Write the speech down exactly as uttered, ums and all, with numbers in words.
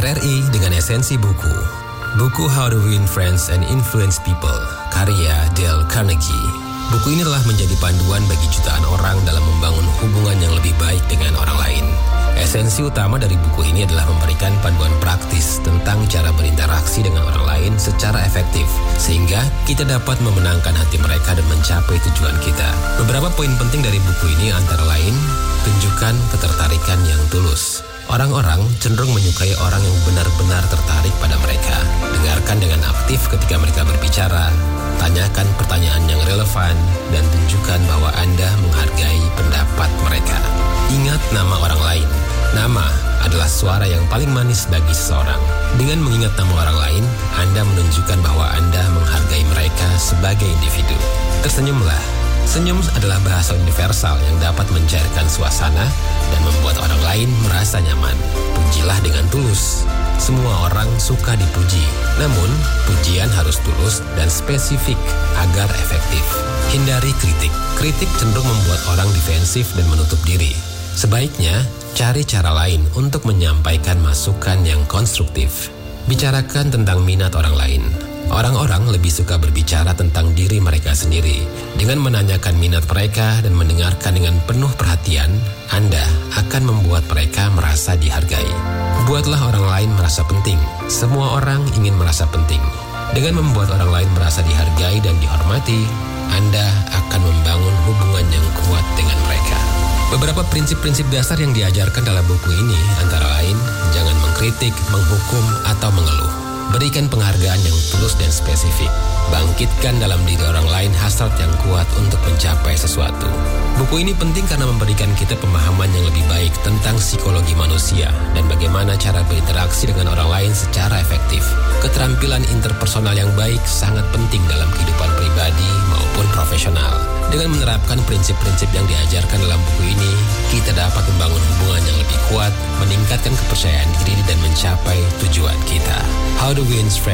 R R I dengan esensi buku. Buku How to Win Friends and Influence People, karya Dale Carnegie. Buku ini telah menjadi panduan bagi jutaan orang dalam membangun hubungan yang lebih baik dengan orang lain. Esensi utama dari buku ini adalah memberikan panduan praktis tentang cara berinteraksi dengan orang lain secara efektif, sehingga kita dapat memenangkan hati mereka dan mencapai tujuan kita. Beberapa poin penting dari buku ini antara lain, tunjukkan ketertarikan yang tulus. Orang-orang cenderung menyukai orang yang benar-benar tertarik pada mereka. Dengarkan dengan aktif ketika mereka berbicara, tanyakan pertanyaan yang relevan, dan tunjukkan bahwa Anda menghargai pendapat mereka. Ingat nama orang lain. Nama adalah suara yang paling manis bagi seseorang. Dengan mengingat nama orang lain, Anda menunjukkan bahwa Anda menghargai mereka sebagai individu. Tersenyumlah. Senyum adalah bahasa universal yang dapat mencairkan suasana dan membuat orang lain merasa nyaman. Pujilah dengan tulus. Semua orang suka dipuji, namun pujian harus tulus dan spesifik agar efektif. Hindari kritik. Kritik cenderung membuat orang defensif dan menutup diri. Sebaiknya, cari cara lain untuk menyampaikan masukan yang konstruktif. Bicarakan tentang minat orang lain. Orang-orang lebih suka berbicara tentang diri mereka sendiri. Dengan menanyakan minat mereka dan mendengarkan dengan penuh perhatian, Anda akan membuat mereka merasa dihargai. Buatlah orang lain merasa penting. Semua orang ingin merasa penting. Dengan membuat orang lain merasa dihargai dan dihormati, Anda akan membangun hubungan yang kuat dengan mereka. Beberapa prinsip-prinsip dasar yang diajarkan dalam buku ini antara lain, jangan mengkritik, menghukum, atau mengeluh. Berikan penghargaan yang tulus dan spesifik. Bangkitkan dalam diri orang lain hasrat yang kuat untuk mencapai sesuatu. Buku ini penting karena memberikan kita pemahaman yang lebih baik tentang psikologi manusia dan bagaimana cara berinteraksi dengan orang lain secara efektif. Keterampilan interpersonal yang baik sangat penting dalam kehidupan pribadi maupun profesional. Dengan menerapkan prinsip-prinsip yang diajarkan dalam buku ini, kita dapat membangun hubungan yang lebih kuat, meningkatkan kepercayaan diri dan mencapai tujuan kita. How to Win Friends